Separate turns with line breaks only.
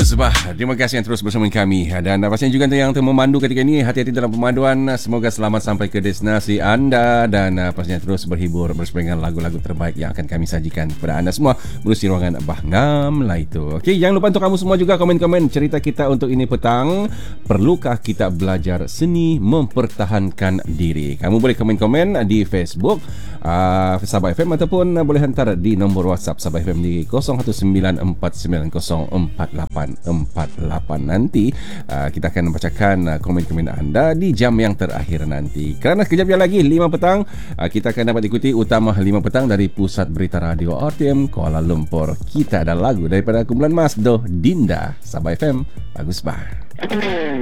Bagus bah. Terima kasih yang terus bersama kami. Dan pastinya juga yang memandu ketika ini, hati-hati dalam pemanduan. Semoga selamat sampai ke destinasi anda. Dan pastinya terus berhibur bersama dengan lagu-lagu terbaik yang akan kami sajikan kepada anda semua melalui ruangan Bah Ngam lah itu. Okey, jangan lupa untuk kamu semua juga komen-komen cerita kita untuk ini petang. Perlukah kita belajar seni mempertahankan diri? Kamu boleh komen-komen di Facebook Sabah FM ataupun boleh hantar di nombor WhatsApp Sabah FM di 0194904848. Nanti kita akan membacakan komen-komen anda di jam yang terakhir nanti. Kerana sekejap lagi 5 petang kita akan dapat ikuti Utama 5 petang dari Pusat Berita Radio RTM Kuala Lumpur. Kita ada lagu daripada kumpulan Mas Doh Dinda. Sabah FM, bagus bah.